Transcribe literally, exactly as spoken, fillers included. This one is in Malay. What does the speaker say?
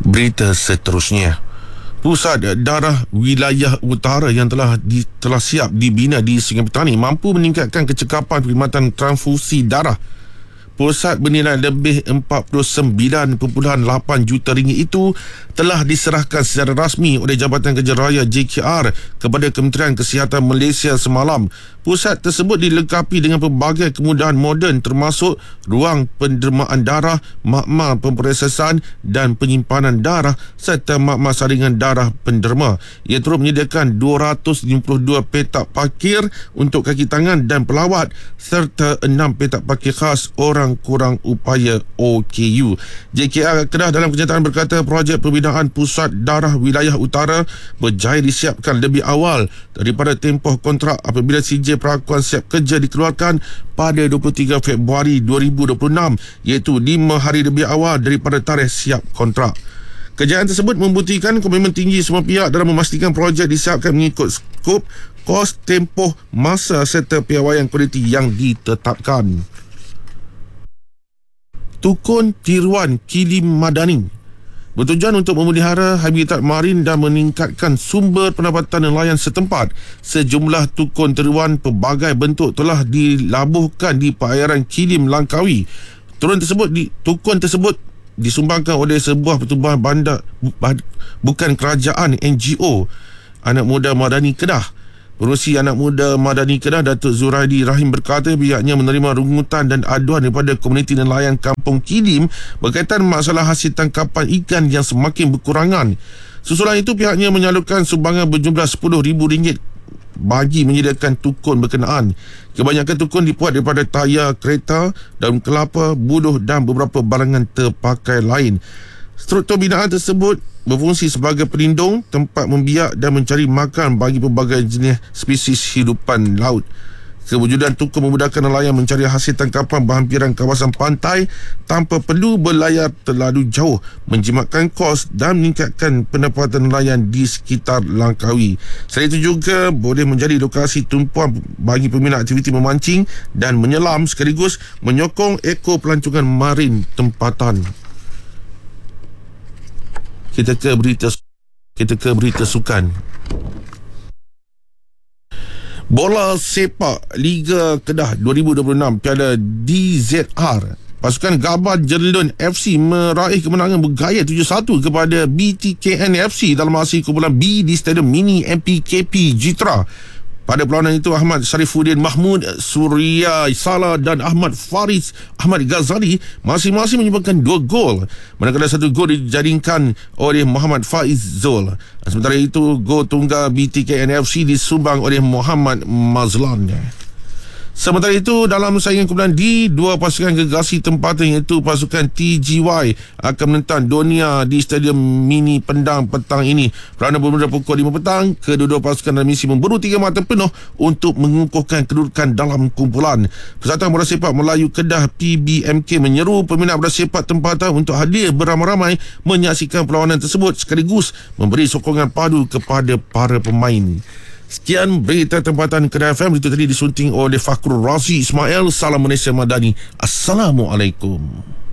Berita seterusnya, Pusat Darah Wilayah Utara yang telah di, telah siap dibina di Sungai Petani mampu meningkatkan kecekapan perkhidmatan transfusi darah. Pusat bernilai lebih empat puluh sembilan perpuluhan lapan juta ringgit itu telah diserahkan secara rasmi oleh Jabatan Kerja Raya J K R kepada Kementerian Kesihatan Malaysia semalam. Pusat tersebut dilengkapi dengan pelbagai kemudahan moden termasuk ruang pendermaan darah, makmal pemprosesan dan penyimpanan darah serta makmal saringan darah penderma. Ia turut menyediakan dua ratus lima puluh dua petak parkir untuk kaki tangan dan pelawat serta enam petak parkir khas orang kurang upaya O K U. J K R Kedah dalam kenyataan berkata projek pembinaan Pusat Darah Wilayah Utara berjaya disiapkan lebih awal daripada tempoh kontrak apabila C J Perakuan Siap Kerja dikeluarkan pada dua puluh tiga Februari dua ribu dua puluh enam, iaitu lima hari lebih awal daripada tarikh siap kontrak. Kejayaan tersebut membuktikan komitmen tinggi semua pihak dalam memastikan projek disiapkan mengikut skop, kos, tempoh, masa serta piawaian kualiti yang ditetapkan. Tukun Tiruan Kilim Madani bertujuan untuk memelihara habitat marin dan meningkatkan sumber pendapatan nelayan setempat. Sejumlah tukun tiruan pelbagai bentuk telah dilabuhkan di perairan Kilim Langkawi. Turun tersebut di, tukun tersebut disumbangkan oleh sebuah pertubuhan bandar bukan kerajaan N G O Anak Muda Madani Kedah. Pengerusi Anak Muda Madani Kedah, Datuk Zuraidi Rahim berkata pihaknya menerima rungutan dan aduan daripada komuniti nelayan Kampung Kilim berkaitan masalah hasil tangkapan ikan yang semakin berkurangan. Susulan itu pihaknya menyalurkan sumbangan berjumlah sepuluh ribu ringgit bagi menyediakan tukun berkenaan. Kebanyakan tukun dibuat daripada tayar kereta, daun kelapa, buluh dan beberapa barangan terpakai lain. Struktur binaan tersebut berfungsi sebagai pelindung, tempat membiak dan mencari makan bagi pelbagai jenis spesies hidupan laut. Kewujudan tukun memudahkan nelayan mencari hasil tangkapan berhampiran kawasan pantai tanpa perlu berlayar terlalu jauh, menjimatkan kos dan meningkatkan pendapatan nelayan di sekitar Langkawi. Selain itu juga boleh menjadi lokasi tumpuan bagi peminat aktiviti memancing dan menyelam sekaligus menyokong ekor pelancongan marin tempatan. Kita ke berita kita ke berita sukan. Bola sepak Liga Kedah dua ribu dua puluh enam Piala D Z R, pasukan Gabah Jerlun F C meraih kemenangan bergaya tujuh satu kepada B T K N F C dalam aksi kumpulan B di Stadium Mini M P K P Jitra. Pada perlawanan itu, Ahmad Sharifuddin Mahmud, Surya Salah dan Ahmad Faris Ahmad Ghazali masing-masing menyumbangkan dua gol, manakala satu gol dijaringkan oleh Muhammad Faiz Zul. Sementara itu, gol tunggal B T K N F C disumbang oleh Muhammad Mazlan. Sementara itu, dalam saingan kumpulan D, dua pasukan gergasi tempatan iaitu pasukan T G Y akan menentang Donia di Stadium Mini Pendang petang ini. Perlawanan bermula pukul lima petang. Kedua-dua pasukan dalam misi memburu tiga mata penuh untuk mengukuhkan kedudukan dalam kumpulan. Persatuan Bola Sepak Melayu Kedah P B M K menyeru peminat bola sepak tempatan untuk hadir beramai-ramai menyaksikan perlawanan tersebut sekaligus memberi sokongan padu kepada para pemain. Sekian berita tempatan Kedah F M. Itu tadi disunting oleh Fakhrul Razi Ismail. Salam Malaysia Madani. Assalamualaikum.